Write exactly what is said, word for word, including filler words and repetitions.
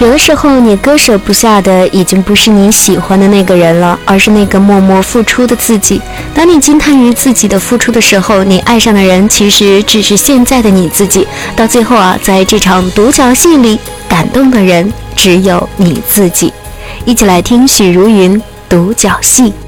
有的时候你割舍不下的已经不是你喜欢的那个人了，而是那个默默付出的自己。当你惊叹于自己的付出的时候，你爱上的人其实只是现在的你自己。到最后啊，在这场独角戏里，感动的人只有你自己。一起来听许茹芸《独角戏》。